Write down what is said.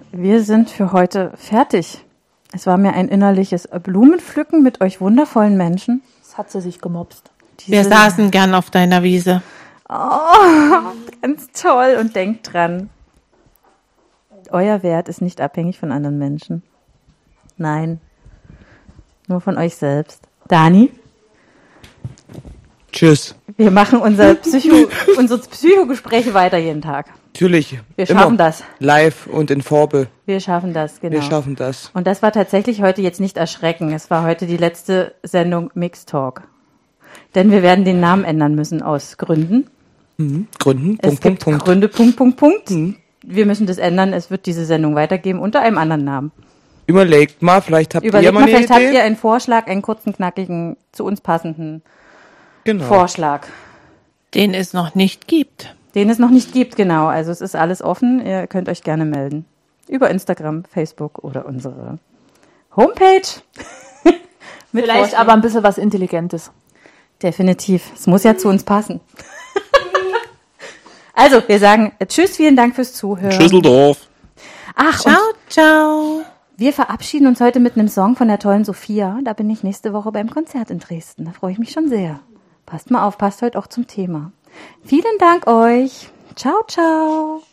Wir sind für heute fertig. Es war mir ein innerliches Blumenpflücken mit euch wundervollen Menschen. Das hat sie sich gemopst. Wir saßen gern auf deiner Wiese. Oh, ganz toll. Und denkt dran, euer Wert ist nicht abhängig von anderen Menschen. Nein, nur von euch selbst. Dani? Tschüss. Wir machen unsere Psychogespräche weiter jeden Tag. Natürlich. Wir schaffen das. Live und in Farbe. Wir schaffen das, genau. Wir schaffen das. Und das war tatsächlich heute jetzt nicht erschrecken. Es war heute die letzte Sendung Mix Talk. Denn wir werden den Namen ändern müssen aus Gründen. Gründen. Es gibt Gründe, Punkt. Wir müssen das ändern. Es wird diese Sendung weitergeben unter einem anderen Namen. Überlegt mal, vielleicht habt ihr mal eine vielleicht Idee. habt ihr einen Vorschlag, einen kurzen, knackigen, zu uns passenden Vorschlag. Den es noch nicht gibt. Den es noch nicht gibt, genau. Also es ist alles offen. Ihr könnt euch gerne melden. Über Instagram, Facebook oder unsere Homepage. Vielleicht aber ein bisschen was Intelligentes. Definitiv. Es muss ja zu uns passen. Also, wir sagen Tschüss, vielen Dank fürs Zuhören. Schüsseldorf. Ach, Ciao. Wir verabschieden uns heute mit einem Song von der tollen Sophia. Da bin ich nächste Woche beim Konzert in Dresden. Da freue ich mich schon sehr. Passt mal auf, passt heute auch zum Thema. Vielen Dank euch. Ciao, ciao.